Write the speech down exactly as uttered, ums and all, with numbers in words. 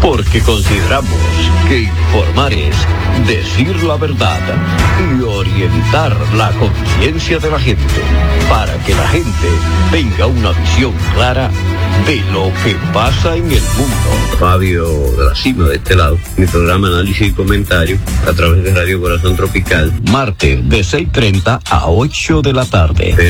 porque consideramos que informar es decir la verdad y orientar la conciencia de la gente para que la gente tenga una visión clara de lo que pasa en el mundo. Fabio de la Cima, de este lado, mi programa Análisis y Comentario a través de Radio Corazón Tropical. Martes de seis y treinta a ocho de la tarde.